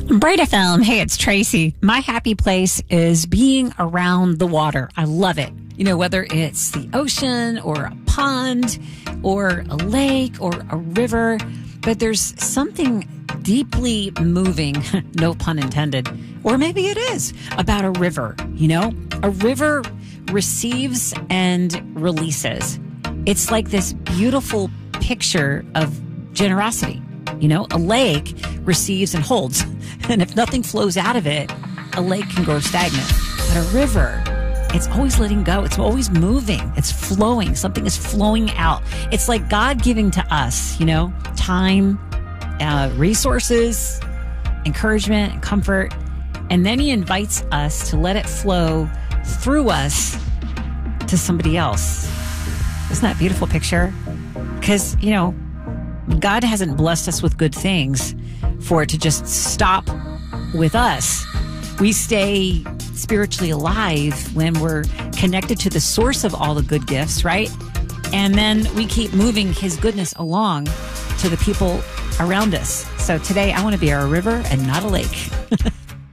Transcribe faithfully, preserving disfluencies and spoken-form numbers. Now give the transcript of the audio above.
Bright F M. Hey, it's Tracy. My happy place is being around the water. I love it. You know, whether it's the ocean or a pond or a lake or a river, but there's something deeply moving, no pun intended, or maybe it is, about a river. You know, a river receives and releases. It's like this beautiful picture of generosity. You know, a lake receives and holds. And if nothing flows out of it, a lake can grow stagnant. But a river, it's always letting go. It's always moving. It's flowing. Something is flowing out. It's like God giving to us, you know, time, uh, resources, encouragement, and comfort. And then he invites us to let it flow through us to somebody else. Isn't that a beautiful picture? Because, you know, God hasn't blessed us with good things for it to just stop with us. We stay spiritually alive when we're connected to the source of all the good gifts, right? And then we keep moving his goodness along to the people around us. So today I want to be a river and not a lake.